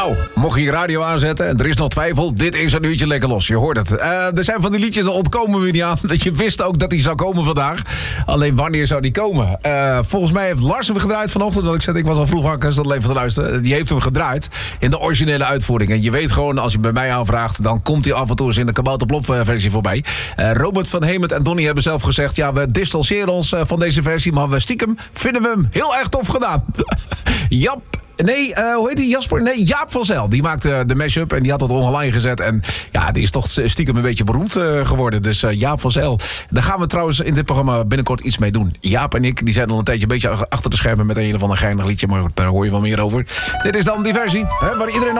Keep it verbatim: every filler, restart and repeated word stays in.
Nou, mocht je je radio aanzetten en er is nog twijfel, dit is een uurtje lekker los. Je hoort het. Uh, er zijn van die liedjes, daar ontkomen we niet aan. Dat je wist ook dat die zou komen vandaag. Alleen wanneer zou die komen? Uh, volgens mij heeft Lars hem gedraaid vanochtend. Want ik zei, ik was al vroeg wakker, dus dat even te luisteren. Die heeft hem gedraaid in de originele uitvoering. En je weet gewoon, als je bij mij aanvraagt, dan komt hij af en toe eens in de Kabouterplop versie voorbij. Uh, Robert van Hemert en Donnie hebben zelf gezegd, ja, we distancieren ons uh, van deze versie, maar we stiekem vinden we hem heel erg tof gedaan. Jap. Nee, uh, hoe heet die? Jasper? Nee, Jaap van Zel. Die maakte de mashup en die had dat online gezet. En ja, die is toch stiekem een beetje beroemd uh, geworden. Dus uh, Jaap van Zel. Daar gaan we trouwens in dit programma binnenkort iets mee doen. Jaap en ik, die zijn al een tijdje een beetje achter de schermen met een of ander geinig liedje. Maar daar hoor je wel meer over. Dit is dan die versie, hè, waar iedereen